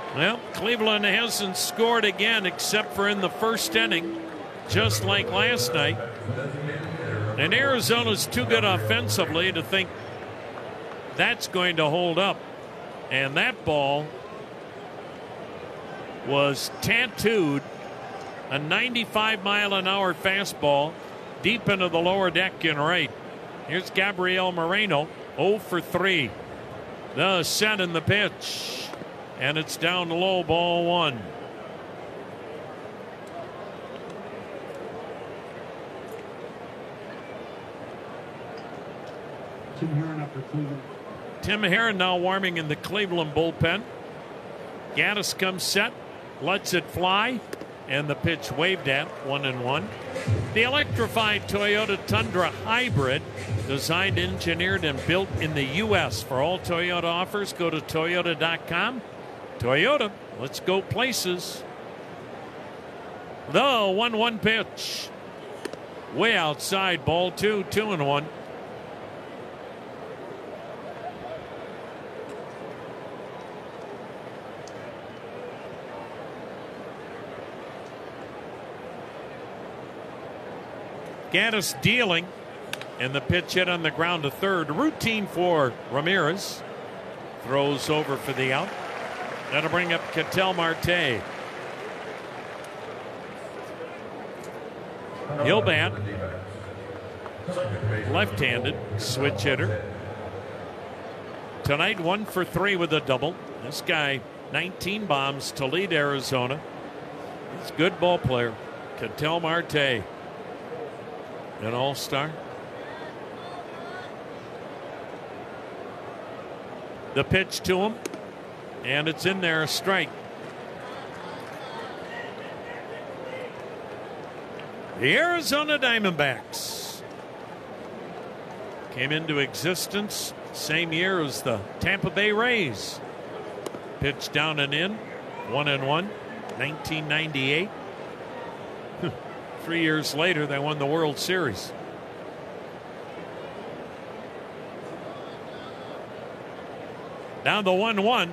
Well, Cleveland hasn't scored again except for in the first inning, just like last night. And Arizona's too good offensively to think that's going to hold up. And that ball was tattooed, a 95-mile-an-hour fastball deep into the lower deck in right. Here's Gabriel Moreno, 0 for 3. The set in the pitch. And it's down low, ball one. Tim Herron up for Cleveland. Tim Herron now warming in the Cleveland bullpen. Gaddis comes set, lets it fly, and the pitch waved at, 1-1. The electrified Toyota Tundra Hybrid, designed, engineered, and built in the U.S. For all Toyota offers, go to Toyota.com. Toyota, let's go places. The 1-1 pitch. Way outside, ball two, 2-1. Gaddis dealing, and the pitch hit on the ground to third. Routine for Ramirez. Throws over for the out. That'll bring up Ketel Marte. He'll bat. Left-handed switch hitter. Tonight 1 for 3 with a double. This guy 19 bombs to lead Arizona. He's a good ball player. Ketel Marte. An all-star. The pitch to him. And it's in there, a strike. The Arizona Diamondbacks came into existence same year as the Tampa Bay Rays. Pitch down and in, 1-1, 1998. 3 years later, they won the World Series. Now the 1-1.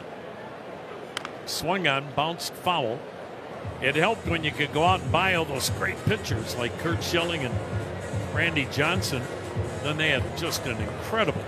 Swung on, bounced foul. It helped when you could go out and buy all those great pitchers like Curt Schilling and Randy Johnson. Then they had just an incredible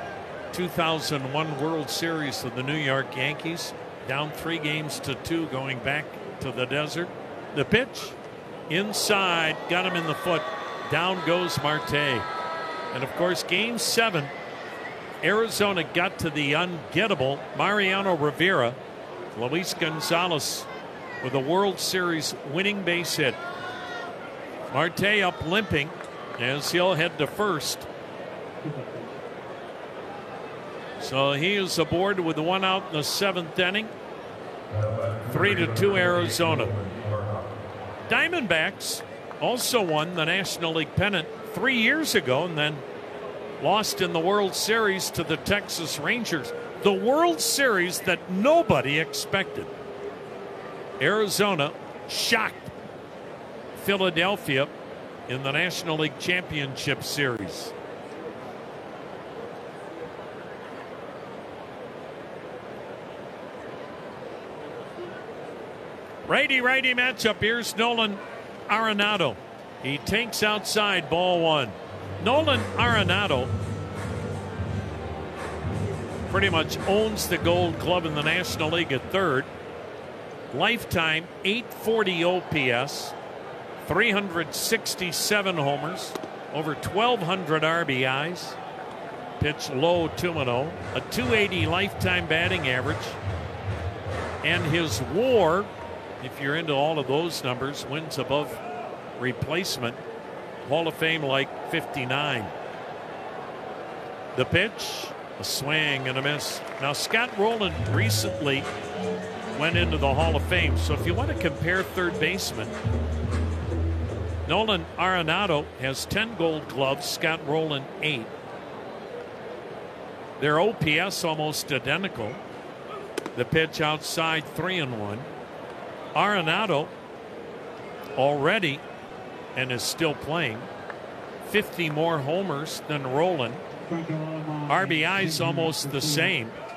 2001 World Series of the New York Yankees. Down 3-2 going back to the desert. The pitch inside, got him in the foot. Down goes Marte. And of course, game 7, Arizona got to the ungettable Mariano Rivera. Luis Gonzalez with a World Series winning base hit. Marte up limping as he'll head to first. So he is aboard with the 1 out in the 7th inning. 3-2 Arizona. Diamondbacks also won the National League pennant 3 years ago and then lost in the World Series to the Texas Rangers. The World Series that nobody expected. Arizona shocked Philadelphia in the National League Championship Series. Righty-righty matchup. Here's Nolan Arenado. He takes outside, ball one. Nolan Arenado pretty much owns the Gold Glove in the National League at third. Lifetime 840 OPS, 367 homers, over 1,200 RBIs. Pitch low, 2-0. A 280 lifetime batting average. And his WAR, if you're into all of those numbers, wins above replacement. Hall of Fame like 59. The pitch, a swing and a miss. Now, Scott Rowland recently went into the Hall of Fame. So if you want to compare third baseman, Nolan Arenado has 10 Gold Gloves, Scott Rowland 8. Their OPS almost identical. The pitch outside, 3-1. Arenado already, and is still playing, 50 more homers than Rowland. RBI's almost the same.